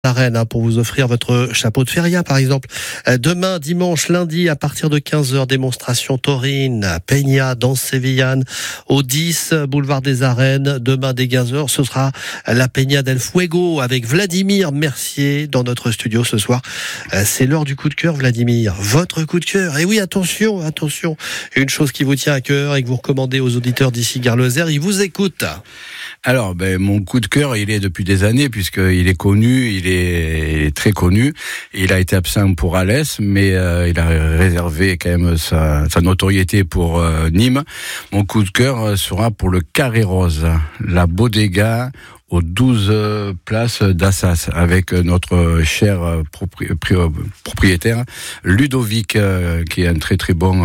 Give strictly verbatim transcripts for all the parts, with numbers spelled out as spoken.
la Rennes hein, pour vous offrir votre chapeau de feria par exemple. Euh, demain, dimanche, lundi, à partir de quinze heures, démonstration taurine, Peña, danse sévillane, au dix, boulevard des Arènes. Demain, dès quinze heures, ce sera la Peña del Fuego avec Vladimir Mercier dans notre studio ce soir. Euh, c'est l'heure du coup de cœur, Vladimir. Votre coup de cœur. Et oui, attention, attention. Une chose qui vous tient à cœur et que vous recommandez aux auditeurs d'ici Gare-Lozère, ils vous écoutent. Alors, ben, mon coup de cœur, il est depuis des années, puisqu'il est connu, il est, il est très connu. Il a été absent pour Alès, mais euh, il a réservé quand même sa, sa notoriété pour euh, Nîmes. Mon coup de cœur sera pour le Carré Rose, la bodega aux douze places d'Assas, avec notre cher propriétaire Ludovic, qui est un très très bon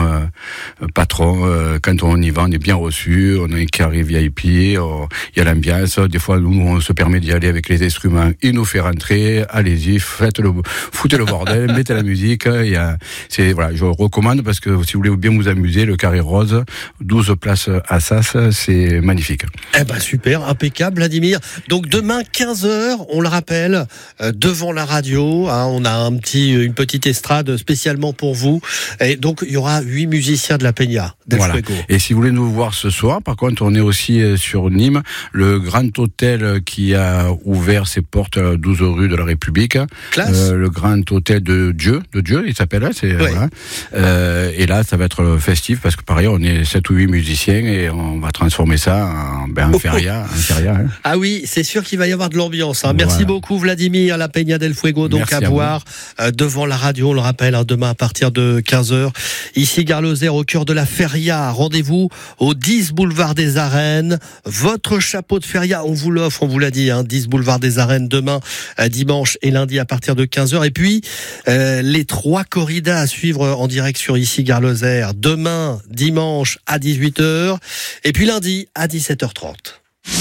patron. Quand on y va, on est bien reçu, on a un carré V I P, il y a l'ambiance. Des fois, nous, on se permet d'y aller avec les instruments. Il nous fait rentrer, allez-y, faites le, foutez le bordel, mettez la musique. Il y a, c'est, voilà, je recommande parce que si vous voulez bien vous amuser, le Carré Rose, douze places Assas, c'est magnifique. Eh ben super, impeccable, Vladimir. Donc demain quinze heures, on le rappelle, euh, devant la radio, hein, on a un petit, une petite estrade spécialement pour vous. Et donc il y aura huit musiciens de la Peña. Voilà. Et si vous voulez nous voir ce soir, par contre, on est aussi sur Nîmes, le Grand Hôtel qui a ouvert ses portes à douze rue de la République. Classe. Euh, le Grand Hôtel de Dieu, de Dieu, il s'appelle là. C'est, ouais. Voilà. Euh, et là, ça va être festif parce que pareil, on est sept ou huit musiciens et on va transformer ça en, ben, en feria. En feria hein. Ah oui, c'est sûr qu'il va y avoir de l'ambiance. Hein. Merci voilà. beaucoup Vladimir, la Peña del Fuego, donc Merci à, à voir euh, devant la radio, on le rappelle, hein, demain à partir de quinze heures. Ici Gare-Lozère, au cœur de la feria. Rendez-vous au dix boulevard des Arènes. Votre chapeau de feria, on vous l'offre, on vous l'a dit, hein, dix boulevard des Arènes demain, euh, dimanche et lundi à partir de quinze heures. Et puis, euh, les trois corridas à suivre en direct sur ici Gare-Lozère. Demain, dimanche à dix-huit heures. Et puis lundi à dix-sept heures trente.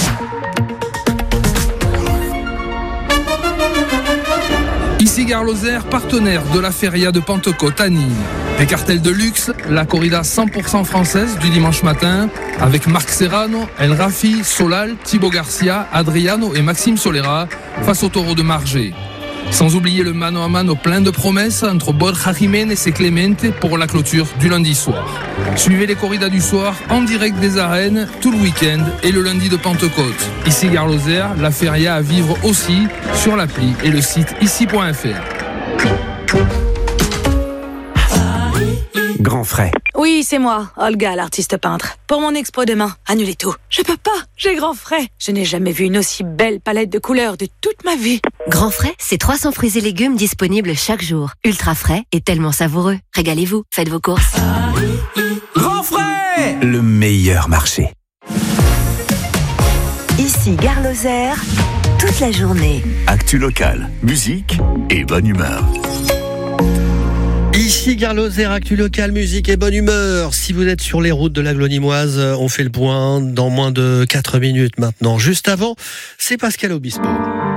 Ici Gare-Lozère, partenaire de la Feria de Pentecôte à Nîmes. Des cartels de luxe, la corrida cent pour cent française du dimanche matin, avec Marc Serrano, El Rafi, Solal, Thibaut Garcia, Adriano et Maxime Solera, face au taureau de Margé. Sans oublier le mano à mano plein de promesses entre Borja Jiménez et Clemente pour la clôture du lundi soir. Suivez les corridas du soir en direct des arènes tout le week-end et le lundi de Pentecôte. Ici Gare-Lozère, la feria à vivre aussi sur l'appli et le site ici point f r. Grand frais. Oui, c'est moi, Olga, l'artiste peintre. Pour mon expo demain, annulez tout. Je peux pas, j'ai grand frais. Je n'ai jamais vu une aussi belle palette de couleurs de toute ma vie. Grand frais, c'est trois cents fruits et légumes disponibles chaque jour. Ultra frais et tellement savoureux. Régalez-vous, faites vos courses. Grand frais, le meilleur marché. Ici Gare-Lozère, toute la journée. Actu locale, musique et bonne humeur. Ici Gare-Lozère, actu local, musique et bonne humeur. Si vous êtes sur les routes de la Glonimoise, on fait le point dans moins de quatre minutes maintenant. Juste avant, c'est Pascal Obispo.